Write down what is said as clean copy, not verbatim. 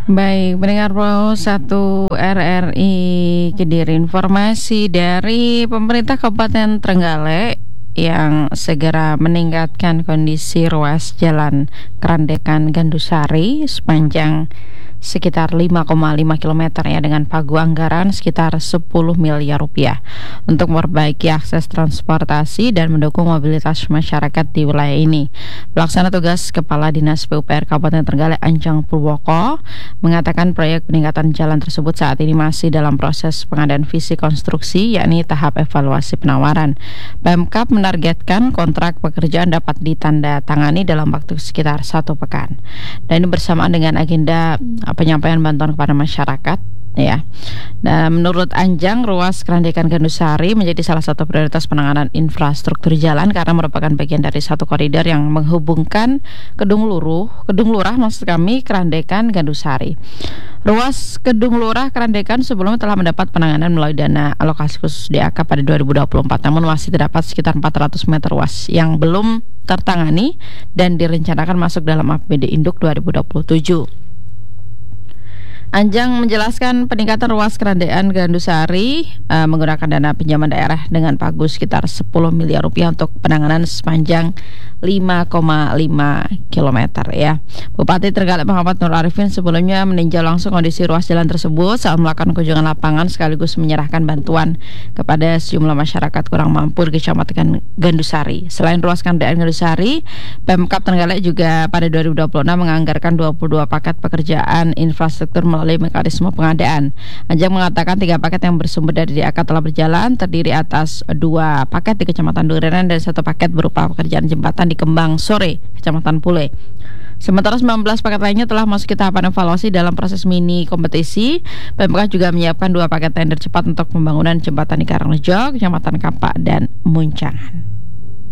Baik, pendengar Pro 1 RRI Kediri, informasi dari pemerintah Kabupaten Trenggalek yang segera meningkatkan kondisi ruas jalan Kerandekan Gandusari sepanjang sekitar 5,5 km ya, dengan pagu anggaran sekitar 10 miliar rupiah untuk memperbaiki akses transportasi dan mendukung mobilitas masyarakat di wilayah ini. Pelaksana tugas Kepala Dinas PUPR Kabupaten Trenggalek Anjang Purwoko mengatakan proyek peningkatan jalan tersebut saat ini masih dalam proses pengadaan visi konstruksi, yakni tahap evaluasi penawaran. Pemkab menargetkan kontrak pekerjaan dapat ditandatangani dalam waktu sekitar 1 pekan. Dan ini bersamaan dengan agenda penyampaian bantuan kepada masyarakat ya. Dan menurut Anjang, ruas Kerandekan Gandusari menjadi salah satu prioritas penanganan infrastruktur jalan karena merupakan bagian dari satu koridor yang menghubungkan Kedung Lurah Kerandekan Gandusari. Ruas Kedung Lurah Kerandekan sebelumnya telah mendapat penanganan melalui dana alokasi khusus DAK pada 2024, namun masih terdapat sekitar 400 meter ruas yang belum tertangani dan direncanakan masuk dalam APBD Induk 2027. Anjang menjelaskan peningkatan ruas Kerandekan Gandusari menggunakan dana pinjaman daerah dengan pagu sekitar 10 miliar rupiah untuk penanganan sepanjang 5,5 km ya. Bupati Trenggalek Muhammad Nur Arifin sebelumnya meninjau langsung kondisi ruas jalan tersebut saat melakukan kunjungan lapangan sekaligus menyerahkan bantuan kepada sejumlah masyarakat kurang mampu di Kecamatan Gandusari. Selain ruas Kerandekan Gandusari, Pemkab Trenggalek juga pada 2026 menganggarkan 22 paket pekerjaan infrastruktur melalui mekanisme pengadaan. Anjang mengatakan 3 paket yang bersumber dari DAK telah berjalan, terdiri atas 2 paket di Kecamatan Durenan dan 1 paket berupa pekerjaan jembatan di Kembang Sore, Kecamatan Pule. Sementara 19 paket lainnya telah masuk ke tahapan evaluasi dalam proses mini kompetisi. Pemkab juga menyiapkan 2 paket tender cepat untuk pembangunan jembatan di Karangrejo, Kecamatan Kapak dan Muncangan.